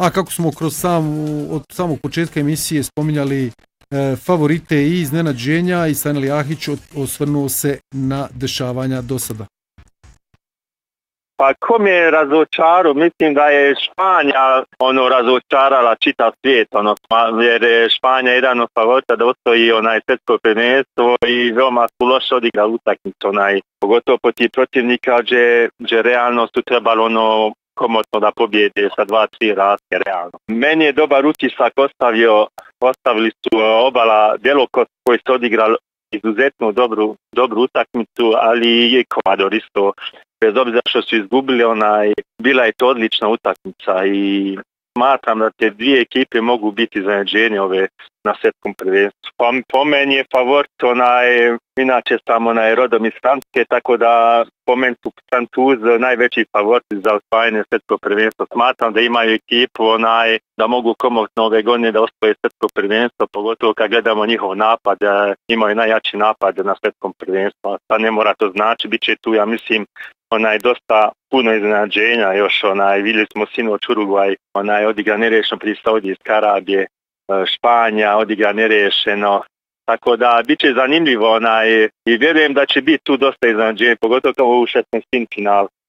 A kako smo od samog početka emisije spominjali favorite i iznenađenja i Sanel Jahić osvrnuo se na dešavanja do sada. Pa ko me je razočarao, mislim da je Španja razočarala čitav svijet, jer je Španja jedan od favorita da osvoji svjetsko prvenstvo i veoma su loše odigrali utakmicu, pogotovo protiv protivnika, gdje realno su trebalo komotno da pobjede sa 2-3 razlike realno. Meni je dobar utisak ostavili su Obala Bjelokost koji su odigrali izuzetno dobru utakmicu, ali i Ekvador isto. Bez obzira što su izgubili, bila je to odlična utakmica i smatram da te dvije ekipe mogu biti iznenađenje na svjetskom prvenstvu. Po meni je favorit inače sam rodom iz Francuske, tako da po meni su Francuzi najveći favoriti za osvajanje svjetskog prvenstva. Smatram da imaju ekipu da mogu komotno ove godine da osvoje svjetsko prvenstvo, pogotovo kad gledamo njihov napad, imaju najjači napad na svjetskom prvenstvu. Sad ne mora to znači, bit će tu, ja mislim, dosta puno iznenađenja još, vidjeli smo sinoć Urugvaj, odigra nerešeno protiv Saudijske Arabije, Španja odigra nerešeno, tako da bit će zanimljivo i vjerujem da će biti tu dosta iznenađenja, pogotovo kao u 16. final.